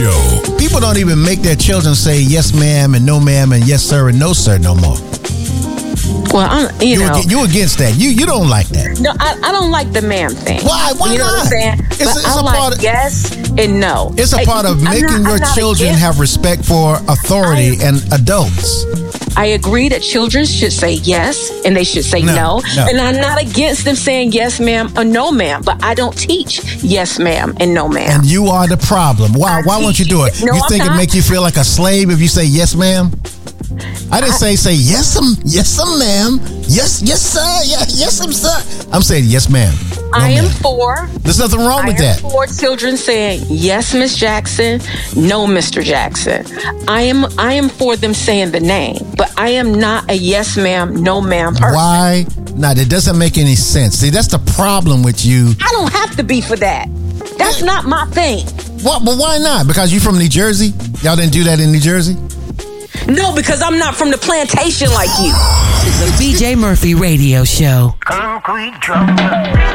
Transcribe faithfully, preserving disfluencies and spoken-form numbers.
People don't even make their children say yes, ma'am, and no, ma'am, and yes, sir, and no, sir, no more. Well, I'm, you, you know. You against that. You you don't like that. No, I, I don't like the ma'am thing. Why? Why you know not? what I'm saying? It's, but it's I a like part of, yes and no. It's a part of I'm making not, your children have respect for authority I, and adults. I agree that children should say yes and they should say no, no, no. And I'm not against them saying yes, ma'am, or no, ma'am. But I don't teach yes, ma'am, and no, ma'am. And you are the problem. Why? I why won't you do it? No, you I'm think not. it make you feel like a slave if you say yes, ma'am? I didn't I, say say yes, um, yes, um, ma'am. Yes, yes, sir. Yeah, yes, um, sir. I'm saying yes, ma'am. No, I am ma'am. for. There's nothing wrong I with am that. for children saying yes, Miss Jackson, no, Mister Jackson. I am. I am for them saying the name, but I am not a yes, ma'am, no, ma'am person. Why? No, that doesn't make any sense. See, that's the problem with you. I don't have to be for that. That's not my thing. What? But why not? Because you from New Jersey? Y'all didn't do that in New Jersey? No, because I'm not from the plantation like you. The B J Murphy Radio Show. Concrete jungle.